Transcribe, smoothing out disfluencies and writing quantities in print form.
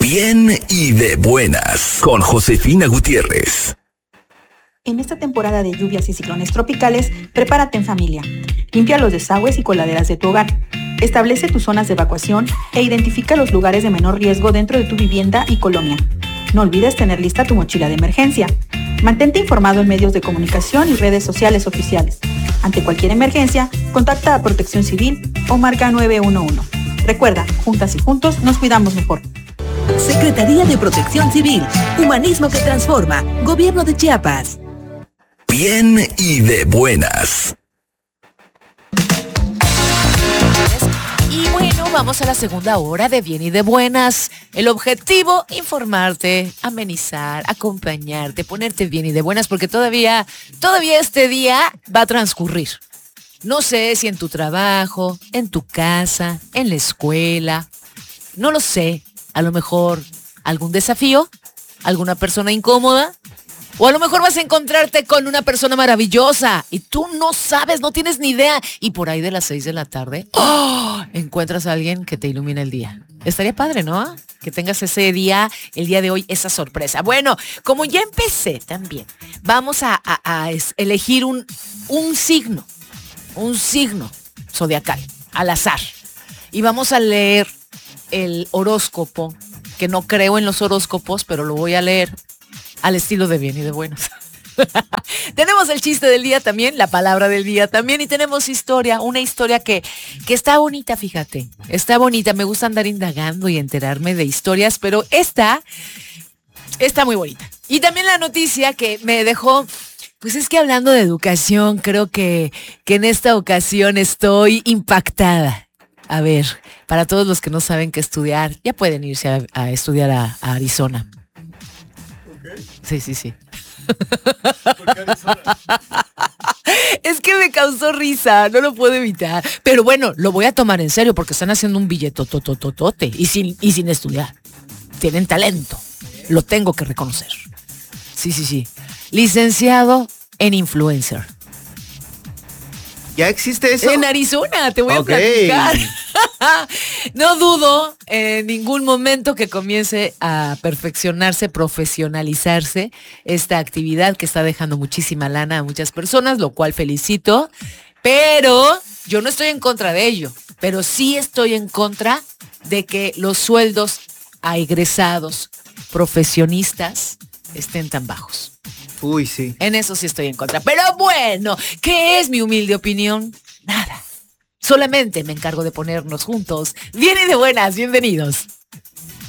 Bien y de buenas con Josefina Gutiérrez. En esta temporada de lluvias y ciclones tropicales, prepárate en familia. Limpia los desagües y coladeras de tu hogar. Establece tus zonas de evacuación e identifica los lugares de menor riesgo dentro de tu vivienda y colonia. No olvides tener lista tu mochila de emergencia. Mantente informado en medios de comunicación y redes sociales oficiales. Ante cualquier emergencia, contacta a Protección Civil o marca 911. Recuerda, juntas y juntos nos cuidamos mejor. Secretaría de Protección Civil, Humanismo que Transforma, Gobierno de Chiapas. Bien y de buenas. Y bueno, vamos a la segunda hora de Bien y de Buenas. El objetivo, informarte, amenizar, acompañarte, ponerte bien y de buenas, porque todavía este día va a transcurrir. No sé si en tu trabajo, en tu casa, en la escuela, no lo sé. A lo mejor algún desafío, alguna persona incómoda, o a lo mejor vas a encontrarte con una persona maravillosa y tú no sabes, no tienes ni idea. Y por ahí de las 6 de la tarde, encuentras a alguien que te ilumina el día. Estaría padre, ¿no? Que tengas ese día, el día de hoy, esa sorpresa. Bueno, como ya empecé también, vamos a elegir un signo zodiacal, al azar. Y vamos a leer el horóscopo, que no creo en los horóscopos, pero lo voy a leer al estilo de Bien y de Buenas. Tenemos el chiste del día también, la palabra del día también, y tenemos una historia que está bonita, fíjate, está bonita. Me gusta andar indagando y enterarme de historias, pero esta está muy bonita. Y también la noticia que me dejó, pues es que hablando de educación, creo que en esta ocasión estoy impactada. A ver, para todos los que no saben qué estudiar, ya pueden irse a estudiar a Arizona. Okay. Sí. ¿Por qué Arizona? Es que me causó risa, no lo puedo evitar. Pero bueno, lo voy a tomar en serio porque están haciendo un billetotototote y sin estudiar. Tienen talento, lo tengo que reconocer. Sí. Licenciado en influencer. ¿Ya existe eso? En Arizona, te voy a platicar. No dudo en ningún momento que comience a perfeccionarse, profesionalizarse esta actividad que está dejando muchísima lana a muchas personas, lo cual felicito. Pero yo no estoy en contra de ello, pero sí estoy en contra de que los sueldos a egresados profesionistas estén tan bajos. Uy, sí. En eso sí estoy en contra. Pero bueno, ¿qué es mi humilde opinión? Nada. Solamente me encargo de ponernos juntos. Bien y de buenas, bienvenidos.